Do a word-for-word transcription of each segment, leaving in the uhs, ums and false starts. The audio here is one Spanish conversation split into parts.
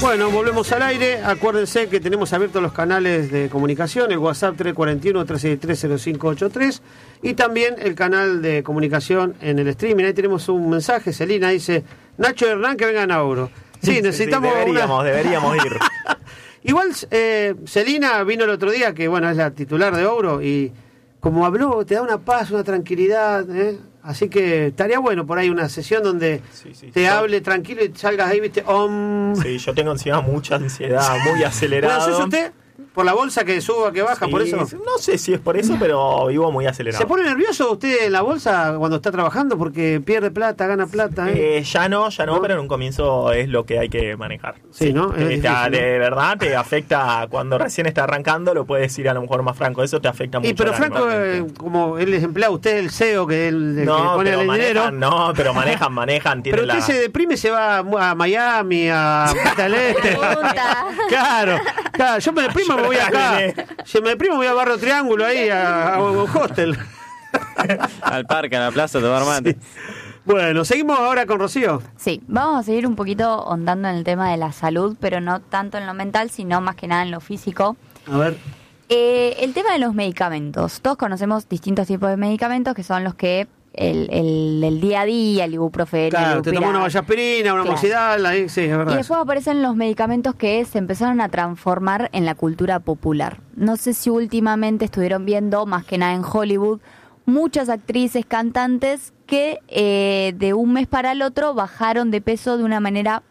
Bueno, volvemos al aire. Acuérdense que tenemos abiertos los canales de comunicación, el WhatsApp tres cuatro uno, tres seis tres, cero cinco ocho tres y también el canal de comunicación en el streaming. Ahí tenemos un mensaje, Celina dice, Nacho y Hernán que vengan a Oro. Sí, necesitamos... Sí, deberíamos, una... deberíamos ir. Igual, eh, Celina vino el otro día, que bueno, es la titular de Oro, y como habló, te da una paz, una tranquilidad, ¿eh? Así que estaría bueno por ahí una sesión donde sí, sí, te yo, hable tranquilo y salgas ahí, viste, om. Sí, yo tengo encima mucha ansiedad, muy acelerado. ¿Pero es usted? ¿Por la bolsa que suba, que baja, sí, por eso? No sé si es por eso, pero vivo muy acelerado. ¿Se pone nervioso usted en la bolsa cuando está trabajando porque pierde plata, gana plata? ¿eh? Eh, ya no, ya no, no, pero en un comienzo es lo que hay que manejar. Sí, sí, ¿no? Te, difícil, te, ¿no? De verdad te afecta, cuando recién está arrancando, lo puedes decir a lo mejor más franco, eso te afecta mucho. Y pero Franco, eh, como él es empleado, usted es el C E O, que es el, el no, que pone el manejan, dinero. No, pero manejan, manejan. Pero usted la... se deprime y se va a Miami, a Punta del Este. Claro, claro, yo me deprimo y me voy acá. Si me deprimo voy a Barrio Triángulo ahí, a, a un hostel. Al parque, a la plaza, a tomar mate. Sí. Bueno, seguimos ahora con Rocío. Sí, vamos a seguir un poquito ondando en el tema de la salud, pero no tanto en lo mental, sino más que nada en lo físico. A ver. Eh, el tema de los medicamentos. Todos conocemos distintos tipos de medicamentos que son los que el, el, el día a día, el ibuprofeno, claro, el te tomas una vallaspirina, una claro. moxidal, ahí, sí, es verdad. Y después aparecen los medicamentos que se empezaron a transformar en la cultura popular. No sé si últimamente estuvieron viendo, más que nada en Hollywood, muchas actrices, cantantes que eh, de un mes para el otro bajaron de peso de una manera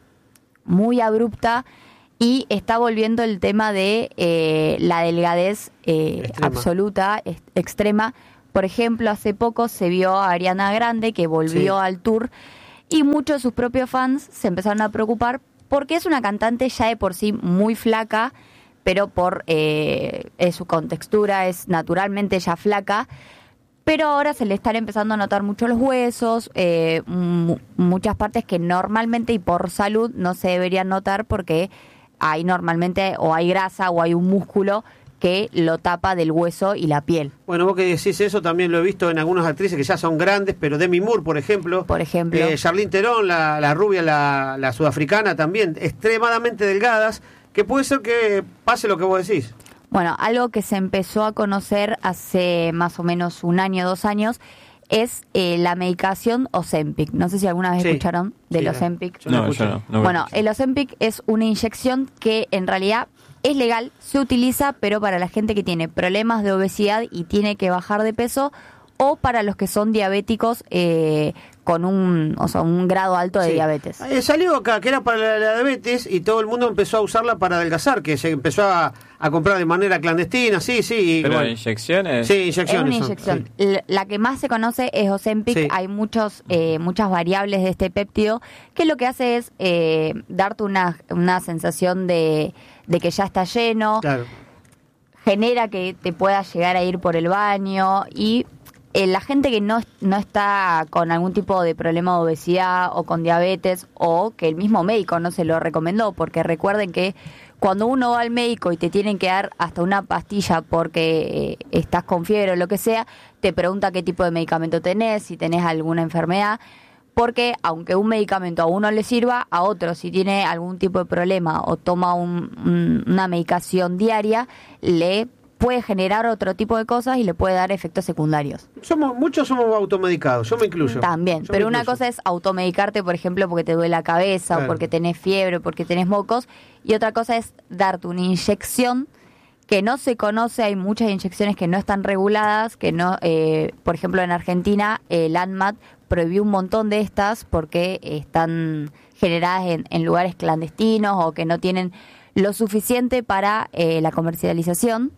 muy abrupta y está volviendo el tema de eh, la delgadez eh, extrema. absoluta, est- extrema. Por ejemplo, hace poco se vio a Ariana Grande que volvió Sí. al tour y muchos de sus propios fans se empezaron a preocupar porque es una cantante ya de por sí muy flaca, pero por eh, eh, su contextura es naturalmente ya flaca, pero ahora se le están empezando a notar mucho los huesos, eh, m- muchas partes que normalmente y por salud no se deberían notar porque hay normalmente o hay grasa o hay un músculo que lo tapa del hueso y la piel. Bueno, vos que decís eso también lo he visto en algunas actrices que ya son grandes, pero Demi Moore, por ejemplo. Por ejemplo. Eh, Charlize Theron, la, la rubia, la, la sudafricana también, extremadamente delgadas, que puede ser que pase lo que vos decís. Bueno, algo que se empezó a conocer hace más o menos un año, dos años, es eh, la medicación Ozempic. No sé si alguna vez Sí. escucharon del Sí, Ozempic. yo no No, escuché. yo no. no Bueno, escuché. el Ozempic es una inyección que en realidad es legal, se utiliza, pero para la gente que tiene problemas de obesidad y tiene que bajar de peso, o para los que son diabéticos eh, con un, o sea, un grado alto de Sí. diabetes. Eh, salió acá que era para la, la diabetes y todo el mundo empezó a usarla para adelgazar, que se empezó a, a comprar de manera clandestina, sí, sí. Y, Pero bueno, inyecciones. sí, Es inyecciones. una son, inyección. sí. L- La que más se conoce es Ozempic. Sí. Hay muchos, eh, muchas variables de este péptido que lo que hace es eh, darte una, una sensación de, de que ya está lleno, Claro. genera que te puedas llegar a ir por el baño y eh, la gente que no, no está con algún tipo de problema de obesidad o con diabetes o que el mismo médico no se lo recomendó, porque recuerden que cuando uno va al médico y te tienen que dar hasta una pastilla porque eh, estás con fiebre o lo que sea, te pregunta qué tipo de medicamento tenés, si tenés alguna enfermedad, porque aunque un medicamento a uno le sirva, a otro si tiene algún tipo de problema o toma un- un- una medicación diaria, le puede generar otro tipo de cosas y le puede dar efectos secundarios. Somos, muchos somos automedicados, yo me incluyo. También, Yo pero me una incluyo. cosa es automedicarte, por ejemplo, porque te duele la cabeza Claro. o porque tenés fiebre, porque tenés mocos, y otra cosa es darte una inyección que no se conoce, hay muchas inyecciones que no están reguladas, que no, eh, por ejemplo en Argentina el ANMAT prohibió un montón de estas porque están generadas en, en lugares clandestinos o que no tienen lo suficiente para eh, la comercialización.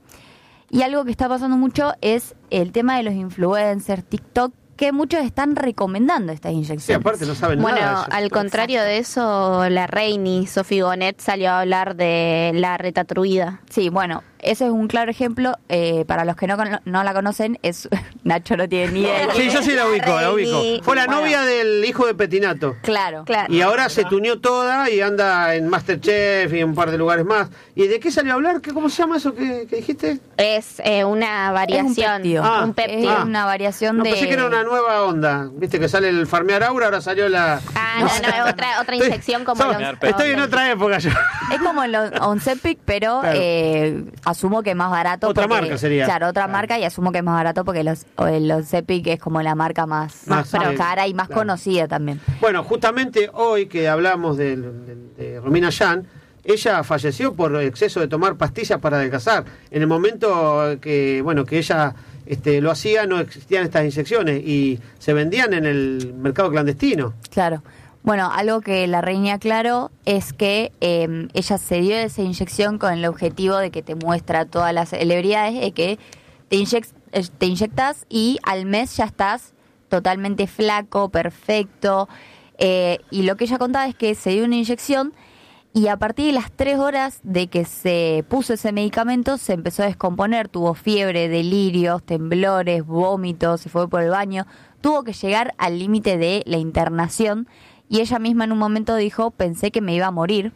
Y algo que está pasando mucho es el tema de los influencers, TikTok, que muchos están recomendando estas Sí, inyecciones. aparte no saben Bueno, nada. de al eso. contrario de eso, la Reini, Sophie Gonet, salió a hablar de la retatruida. Sí, bueno, ese es un claro ejemplo. Eh, para los que no, cono- no la conocen, es Nacho no tiene ni idea. de Sí, quién yo es. sí la ubico, la ubico. Fue la Bueno. novia del hijo de Petinato. Claro. Claro. Y ahora se tuneó toda y anda en Masterchef y en un par de lugares más. ¿Y de qué salió a hablar? ¿Qué, ¿Cómo se llama eso que, que dijiste? Es eh, una variación. péptido. Ah, un Es péptido. Ah. una variación No, de... pensé que era una nueva onda. Viste que sale el farmear aura, ahora salió la... Ah, no, no, es otra, otra inyección como Estoy, los- estoy en otra época yo. Es como el Oncepic, pero Claro. eh, asumo que es más barato. Otra porque- marca sería. Claro, otra Claro. marca y asumo que es más barato porque los, o el Oncepic es como la marca más, Más, más sí, cara y más claro. conocida también. Bueno, justamente hoy que hablamos de, de, de Romina Yan, ella falleció por exceso de tomar pastillas para adelgazar. En el momento que, bueno, que ella este, lo hacía, no existían estas inyecciones y se vendían en el mercado clandestino. Claro. Bueno, algo que la reina aclaró es que eh, ella se dio esa inyección con el objetivo de que te muestra todas las celebridades, de que te, inyec- eh, te inyectas y al mes ya estás totalmente flaco, perfecto. Eh, y lo que ella contaba es que se dio una inyección y a partir de las tres horas de que se puso ese medicamento se empezó a descomponer, tuvo fiebre, delirios, temblores, vómitos, se fue por el baño, tuvo que llegar al límite de la internación y ella misma en un momento dijo, pensé que me iba a morir.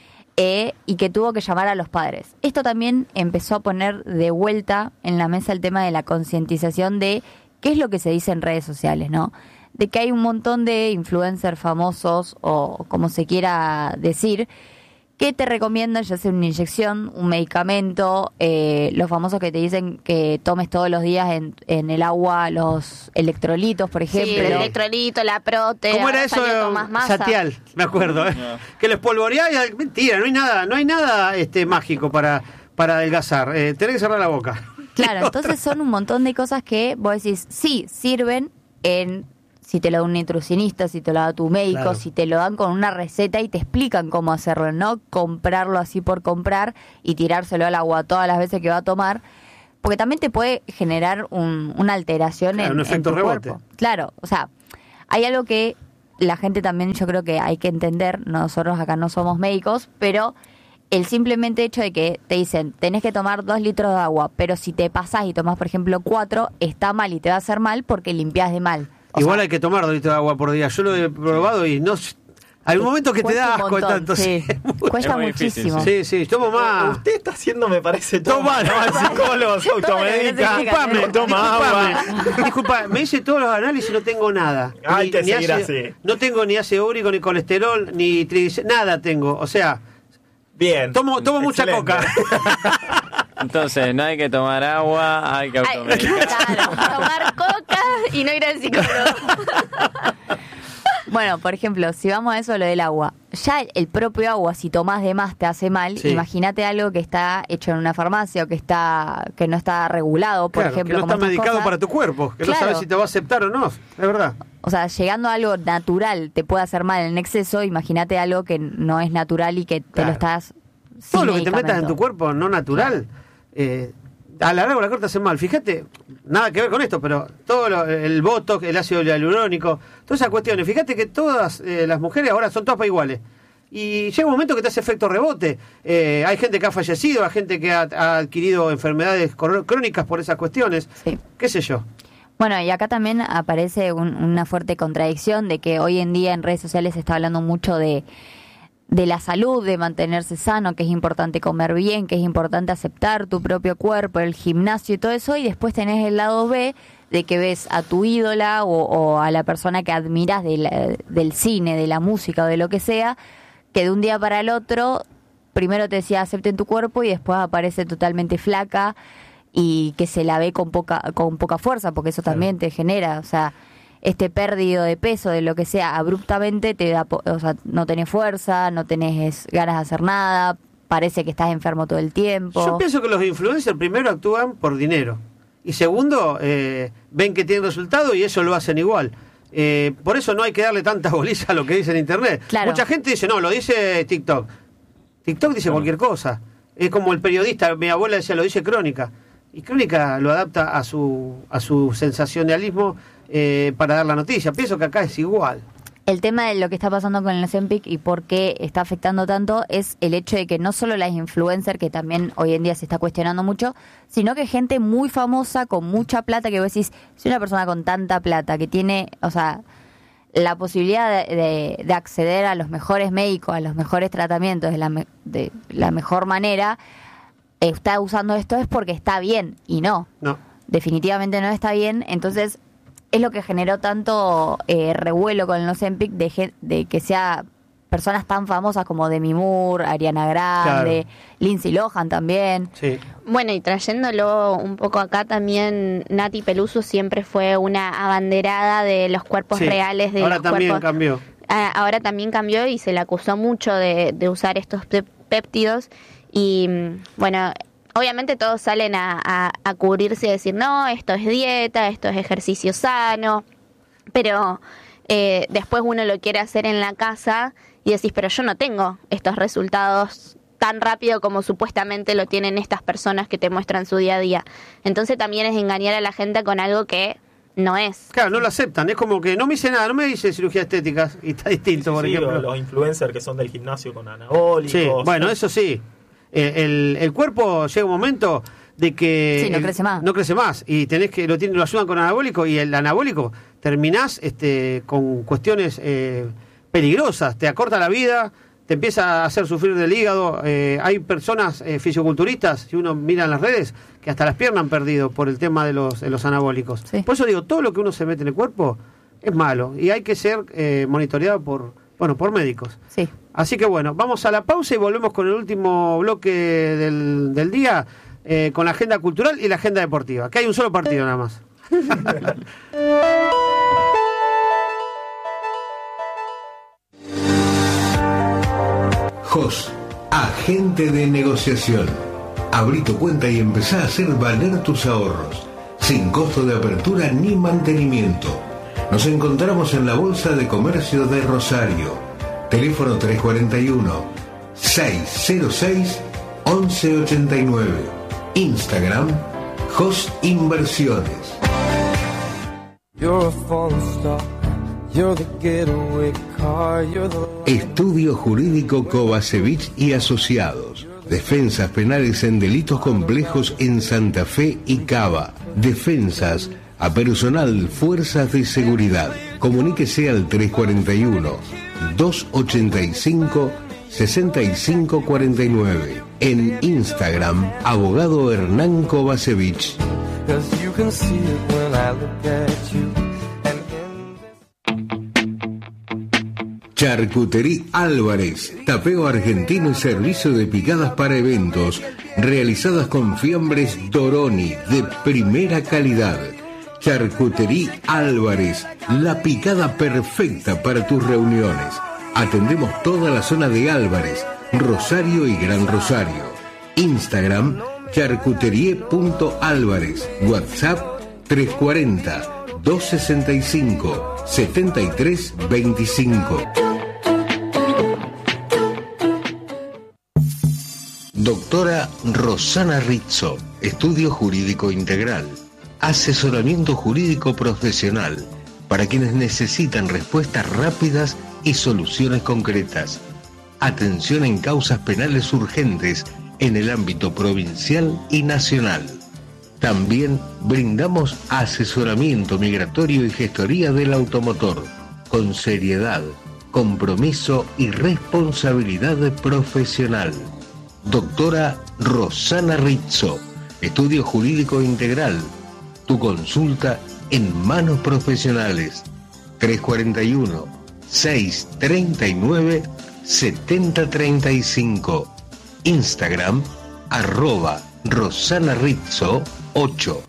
Eh, y que tuvo que llamar a los padres. Esto también empezó a poner de vuelta en la mesa el tema de la concientización de qué es lo que se dice en redes sociales, ¿no? De que hay un montón de influencers famosos o como se quiera decir que te recomiendan ya sea una inyección, un medicamento, eh, los famosos que te dicen que tomes todos los días en, en el agua los electrolitos, por ejemplo. Sí, el electrolito, la prote. ¿Cómo ahora era eso? salió Tomás Massa. Satial, me acuerdo. ¿eh? No. Que lo espolvoreaba y mentira, no hay nada, no hay nada este mágico para, para adelgazar. Eh, tenés que cerrar la boca. Claro, entonces son un montón de cosas que vos decís, sí, sirven en si te lo da un nutricionista, si te lo da tu médico, Claro. si te lo dan con una receta y te explican cómo hacerlo, no comprarlo así por comprar y tirárselo al agua todas las veces que va a tomar, porque también te puede generar un, una alteración Claro, en, un en efecto tu rebote. cuerpo. Claro, o sea, hay algo que la gente también yo creo que hay que entender, nosotros acá no somos médicos, pero el simplemente hecho de que te dicen, tenés que tomar dos litros de agua, pero si te pasás y tomás, por ejemplo, cuatro, está mal y te va a hacer mal porque limpiás de mal. O Igual sea, hay que tomar dos litros de agua por día. Yo lo he probado y no... Hay un momento que te cuesta da un asco de montón, tanto. sí. Sí, Cuesta Es muy difícil, muchísimo. sí, sí, tomo más. Usted está haciendo, me parece, todo Toma, mal, ¿no? El psicólogo se automedica. Disculpame, Toma agua. disculpame, disculpa, me hice todos los análisis y no tengo nada. Hay que seguir ácido- así. No tengo ni ácido úrico, ni colesterol, ni triglicéridos, nada tengo. O sea, Bien. tomo, tomo mucha Excelente. coca. Entonces, no hay que tomar agua, hay que Ay, automedicar. claro, tomar coca y no ir al psicólogo. Bueno, por ejemplo, si vamos a eso, lo del agua. Ya el propio agua, si tomás de más, te hace mal. Sí. Imagínate algo que está hecho en una farmacia o que está que no está regulado, por Claro, ejemplo. que no como está estas medicado cosas. para tu cuerpo, que no Claro. sabes si te va a aceptar o no. Es verdad. O sea, llegando a algo natural te puede hacer mal en exceso, imagínate algo que no es natural y que te Claro. lo estás... Todo sin lo que te metas en medicamento. tu cuerpo no natural, eh, a la larga o a la corta hace mal. Fíjate, nada que ver con esto, pero todo lo- el botox, el ácido hialurónico, todas esas cuestiones. Fíjate que todas eh, las mujeres ahora son todas iguales. Y llega un momento que te hace efecto rebote. Eh, hay gente que ha fallecido, hay gente que ha, ha adquirido enfermedades cor- crónicas por esas cuestiones. Sí. ¿Qué sé yo? Bueno, y acá también aparece un- una fuerte contradicción de que hoy en día en redes sociales se está hablando mucho de, de la salud, de mantenerse sano, que es importante comer bien, que es importante aceptar tu propio cuerpo, el gimnasio y todo eso, y después tenés el lado B de que ves a tu ídola o, o a la persona que admiras de la- del cine, de la música o de lo que sea, que de un día para el otro primero te decía acepten tu cuerpo y después aparece totalmente flaca y que se la ve con poca con poca fuerza, porque eso también te genera, o sea, este pérdida de peso, de lo que sea, abruptamente te da, po- o sea, no tenés fuerza, no tenés ganas de hacer nada, parece que estás enfermo todo el tiempo. Yo pienso que los influencers primero actúan por dinero. Y segundo, eh, ven que tienen resultado y eso lo hacen igual. Eh, por eso no hay que darle tanta bolilla a lo que dice en internet. Claro. Mucha gente dice, no, lo dice TikTok. TikTok dice cualquier cosa. Es como el periodista, mi abuela decía, lo dice Crónica. Y Crónica lo adapta a su, a su sensacionalismo eh, para dar la noticia. Pienso que acá es igual. El tema de lo que está pasando con el Ozempic y por qué está afectando tanto es el hecho de que no solo las influencers, que también hoy en día se está cuestionando mucho, sino que gente muy famosa con mucha plata, que vos decís, si una persona con tanta plata que tiene, o sea, la posibilidad de, de, de acceder a los mejores médicos, a los mejores tratamientos de la, me, de la mejor manera, está usando esto es porque está bien, y no. No. Definitivamente no está bien, entonces es lo que generó tanto eh, revuelo con el Ozempic de, de que sea personas tan famosas como Demi Moore, Ariana Grande, claro. Lindsay Lohan también. Sí. Bueno, y trayéndolo un poco acá también, Nati Peluso siempre fue una abanderada de los cuerpos sí. reales de ahora los también cuerpos. cambió. Ah, ahora también cambió y se le acusó mucho de, de usar estos péptidos y bueno, obviamente todos salen a, a, a cubrirse y decir, no, esto es dieta, esto es ejercicio sano, pero eh, después uno lo quiere hacer en la casa y decís, pero yo no tengo estos resultados tan rápido como supuestamente lo tienen estas personas que te muestran su día a día. Entonces también es engañar a la gente con algo que no es. Claro, no lo aceptan, es como que no me dice nada, no me dice cirugía estética, y está distinto, por sí, ejemplo. Los influencers que son del gimnasio con anabólicos. Sí, bueno, eso sí. El, el cuerpo llega un momento de que sí, no el, crece más no crece más y tenés que lo, tiene, lo ayudan con anabólico y el anabólico terminás este, con cuestiones eh, peligrosas, te acorta la vida, te empieza a hacer sufrir del hígado. Eh, hay personas eh, fisioculturistas, si uno mira en las redes, que hasta las piernas han perdido por el tema de los, de los anabólicos. Sí. Por eso digo, todo lo que uno se mete en el cuerpo es malo y hay que ser eh, monitoreado por, bueno, por médicos. Sí. Así que bueno, vamos a la pausa y volvemos con el último bloque del, del día, eh, con la agenda cultural y la agenda deportiva, que hay un solo partido nada más. J O S, agente de negociación. Abrí tu cuenta y empezá a hacer valer tus ahorros, sin costo de apertura ni mantenimiento. Nos encontramos en la Bolsa de Comercio de Rosario. Teléfono tres cuatro uno, seis cero seis, once ochenta y nueve. Instagram, J O S Inversiones. Estudio Jurídico Kovacevic y Asociados. Defensas penales en delitos complejos en Santa Fe y Cava. Defensas a personal Fuerzas de Seguridad. Comuníquese al tres cuatro uno, dos ochenta y cinco, sesenta y cinco cuarenta y nueve. En Instagram, Abogado Hernán Kovacevic. Charcutería Álvarez, tapeo argentino y servicio de picadas para eventos, realizadas con fiambres Doroni de primera calidad. Charcutería Álvarez, la picada perfecta para tus reuniones. Atendemos toda la zona de Álvarez, Rosario y Gran Rosario. Instagram, charcuterie.álvarez. WhatsApp, tres cuatro cero, dos sesenta y cinco, setenta y tres veinticinco. Doctora Rosana Rizzo, Estudio Jurídico Integral. Asesoramiento jurídico profesional para quienes necesitan respuestas rápidas y soluciones concretas. Atención en causas penales urgentes en el ámbito provincial y nacional. También brindamos asesoramiento migratorio y gestoría del automotor, con seriedad, compromiso y responsabilidad profesional. Doctora Rosana Rizzo, Estudio Jurídico Integral. Tu consulta en manos profesionales. tres cuatro uno, seis tres nueve, siete cero tres cinco. Instagram, arroba Rosana Rizzo ocho.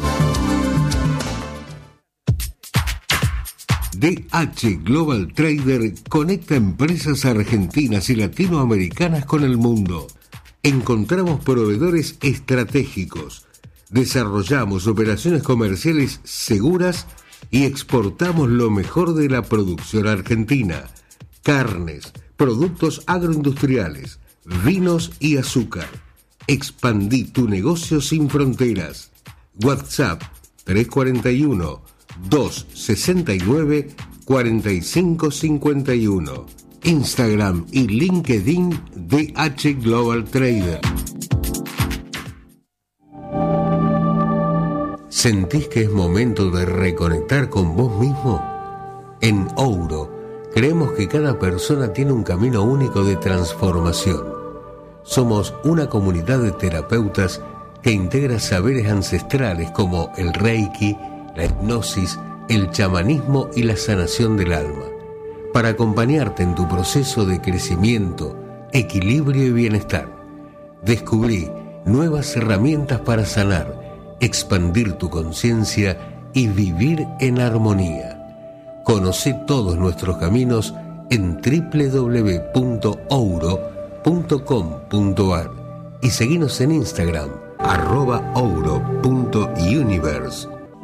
D H Global Trader conecta empresas argentinas y latinoamericanas con el mundo. Encontramos proveedores estratégicos. Desarrollamos operaciones comerciales seguras y exportamos lo mejor de la producción argentina. Carnes, productos agroindustriales, vinos y azúcar. Expandí tu negocio sin fronteras. WhatsApp tres cuatro uno, dos sesenta y nueve, cuarenta y cinco cincuenta y uno. Instagram y LinkedIn D H Global Trader. ¿Sentís que es momento de reconectar con vos mismo? En Ouro, creemos que cada persona tiene un camino único de transformación. Somos una comunidad de terapeutas que integra saberes ancestrales como el Reiki, la hipnosis, el chamanismo y la sanación del alma, para acompañarte en tu proceso de crecimiento, equilibrio y bienestar. Descubrí nuevas herramientas para sanar, expandir tu conciencia y vivir en armonía. Conoce todos nuestros caminos en doble u doble u doble u punto ouro punto com punto a r y seguinos en Instagram arroba ouro punto universe.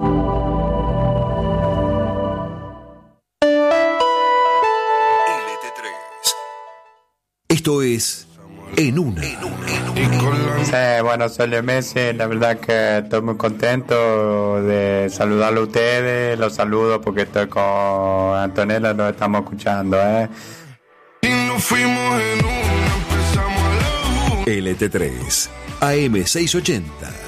L T tres. Esto es En Una. En Una. Sí, bueno, soy Leo Messi, la verdad que estoy muy contento de saludarlo a ustedes, los saludo porque estoy con Antonella, lo estamos escuchando, ¿eh? L T tres, A M seiscientos ochenta.